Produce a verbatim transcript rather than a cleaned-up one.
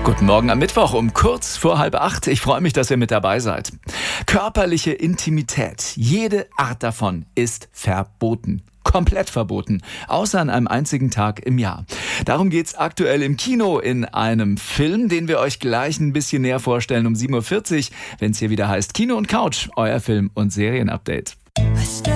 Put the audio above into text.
Guten Morgen am Mittwoch um kurz vor halb acht. Ich freue mich, dass ihr mit dabei seid. Körperliche Intimität, jede Art davon ist verboten. Komplett verboten, außer an einem einzigen Tag im Jahr. Darum geht's aktuell im Kino in einem Film, den wir euch gleich ein bisschen näher vorstellen um sieben Uhr vierzig, wenn es hier wieder heißt Kino und Couch, euer Film- und Serienupdate.